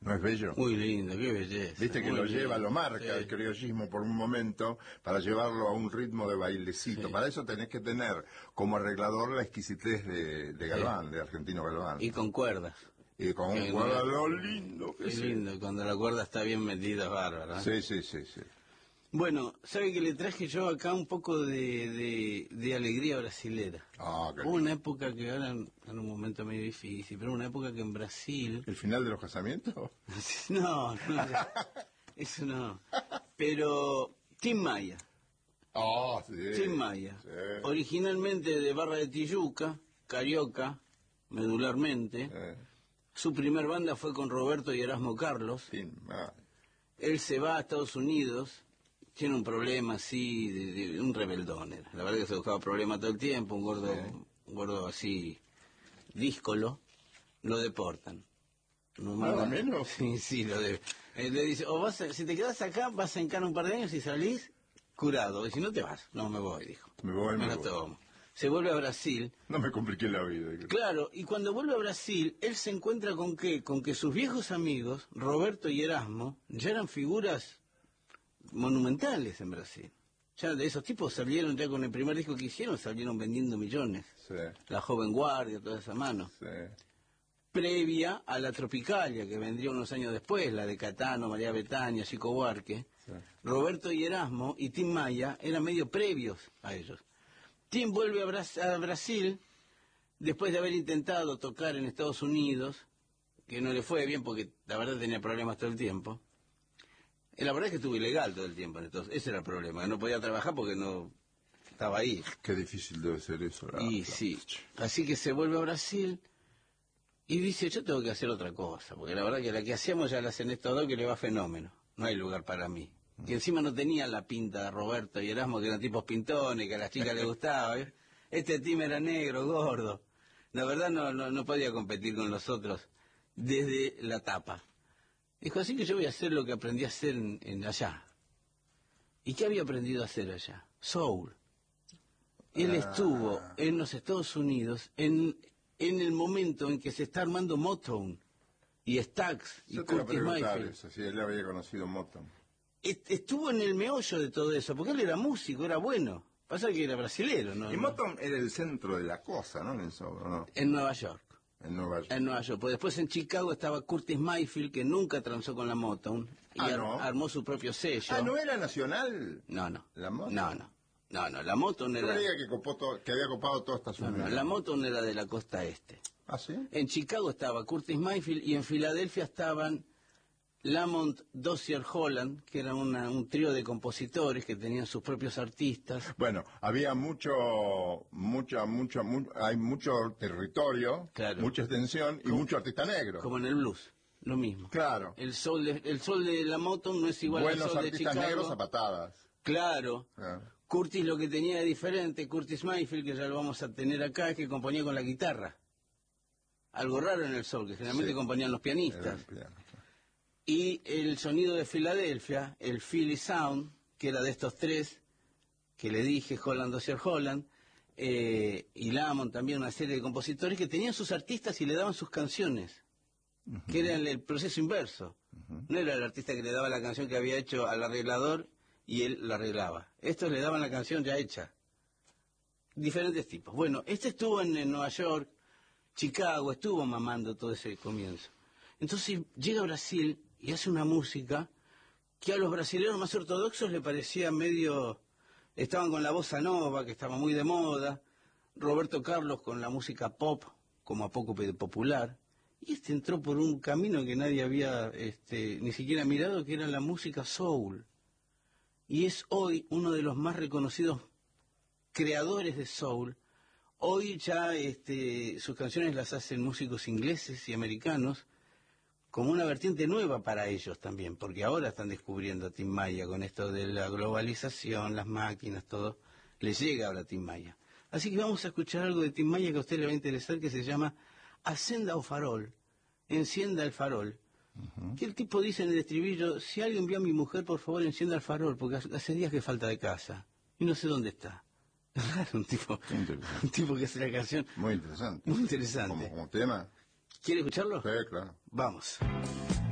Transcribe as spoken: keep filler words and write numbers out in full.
¿No es bello? Muy lindo, qué belleza. Viste que muy lo lleva, lindo, lo marca sí. el criollismo por un momento para llevarlo a un ritmo de bailecito. Sí. Para eso tenés que tener como arreglador la exquisitez de, de Galván, Sí. de Argentino Galván. Y con cuerdas. Y con Que un no- cuadro lo lindo que Qué es. lindo, cuando la cuerda está bien metida, es bárbaro. ¿eh? Sí, sí, sí, sí. Bueno, ¿sabe que le traje yo acá un poco de, de, de alegría brasilera? Ah, qué Hubo lindo. una época que ahora, en un momento medio difícil, pero una época que en Brasil... ¿El final de los casamientos? No, no, eso no. Pero Tim Maya, Ah, sí. Tim Maya, Sí. originalmente de Barra de Tijuca, carioca, medularmente. Eh, Su primer banda fue con Roberto y Erasmo Carlos. Tim Maya. Él se va a Estados Unidos, tiene un problema así, de, de- un rebeldón era. La verdad que se buscaba problemas todo el tiempo, un gordo, Sí. un gordo así, díscolo, lo deportan. No Nada mandan- menos. Sí, sí, lo de, eh, le dice, o vas a- si te quedas acá, vas a encarar un par de años y salís curado. Y si no te vas, no me voy, dijo. Me voy, me la voy. tomo. Se vuelve a Brasil. No me compliqué la vida. Claro, y cuando vuelve a Brasil, él se encuentra con qué? Con que sus viejos amigos, Roberto y Erasmo, ya eran figuras monumentales en Brasil. Ya de esos tipos salieron, ya con el primer disco que hicieron, salieron vendiendo millones. Sí, La Joven Guardia, toda esa mano. sí. Previa a la Tropicalia, que vendría unos años después, la de Catano, María Bethania, Chico Buarque. Sí. Roberto y Erasmo y Tim Maya eran medio previos a ellos. Tim vuelve a, Bras- a Brasil después de haber intentado tocar en Estados Unidos, que no le fue bien porque la verdad tenía problemas todo el tiempo. Eh, La verdad es que estuvo ilegal todo el tiempo, entonces ese era el problema, no podía trabajar porque no estaba ahí. Qué difícil debe ser eso. la- Y la- sí, así que se vuelve a Brasil y dice, yo tengo que hacer otra cosa, porque la verdad que la que hacíamos ya la hacen estos dos que le va fenómeno, no hay lugar para mí. Y encima no tenía la pinta de Roberto y Erasmo, que eran tipos pintones, que a las chicas les gustaba. ¿eh? Este Tim era negro, gordo. La verdad no, no, no podía competir con los otros desde la tapa. Dijo, así que yo voy a hacer lo que aprendí a hacer en, en allá. ¿Y qué había aprendido a hacer allá? Soul. Él Ah. estuvo en los Estados Unidos en, en el momento en que se está armando Motown y Stax y Yo te iba a Curtis preguntar Mayfield. eso, si él había conocido Motown. Est- Estuvo en el meollo de todo eso, porque él era músico, era bueno. Pasa que era brasilero, ¿no? Y ¿no? Motown era el centro de la cosa, ¿no? En el soul, ¿no? En Nueva York. En Nueva York. En Nueva York. Pues después en Chicago estaba Curtis Mayfield, que nunca transó con la Motown. Y Ah, ar- ¿no? armó su propio sello. Ah, ¿no era nacional? No, no. ¿La Motown? No, no. No, no. La Motown Yo era... creía que, copó to- que había copado toda esta No, zona. no, la Motown era de la costa este. ¿Ah, sí? En Chicago estaba Curtis Mayfield y en Filadelfia estaban Lamont Dozier Holland, que era una- un trío de compositores que tenían sus propios artistas. Bueno, había mucho, mucha, mucha, mu- hay mucho territorio, Claro. mucha extensión y mucho artista negro. Como en el blues, lo mismo. Claro. El sol de, el sol de la Motown no es igual Buenos al sol de artistas Chicago. negros a patadas. Claro. Ah. Curtis lo que tenía de diferente, Curtis Mayfield, que ya lo vamos a tener acá, es que componía con la guitarra. Algo raro en el soul, que generalmente Sí. componían los Era pianistas. el piano. Y el sonido de Filadelfia, el Philly Sound, que era de estos tres, que le dije, Holland, Dozier Holland, eh, y Lamont también, una serie de compositores que tenían sus artistas y le daban sus canciones, que era el, el proceso inverso. No era el artista que le daba la canción que había hecho al arreglador y él la arreglaba. Estos le daban la canción ya hecha. Diferentes tipos. Bueno, este estuvo en, en Nueva York, Chicago, estuvo mamando todo ese comienzo. Entonces llega a Brasil y hace una música que a los brasileños más ortodoxos le parecía medio... Estaban con la bossa nova, que estaba muy de moda, Roberto Carlos con la música pop, como a poco popular, y este entró por un camino que nadie había este, ni siquiera mirado, que era la música soul. Y es hoy uno de los más reconocidos creadores de soul. Hoy ya este, sus canciones las hacen músicos ingleses y americanos, como una vertiente nueva para ellos también, porque ahora están descubriendo a Tim Maya con esto de la globalización, las máquinas, todo, les llega ahora a Tim Maya. Así que vamos a escuchar algo de Tim Maya que a usted le va a interesar, que se llama Acenda o Farol, encienda el farol. Uh-huh. Que el tipo dice en el estribillo, si alguien vio a mi mujer, por favor encienda el farol, porque hace días que falta de casa, y no sé dónde está. un tipo un tipo que hace la canción. Muy interesante. Muy interesante. Como, como tema. ¿Quiere escucharlo? Sí, claro. Vamos.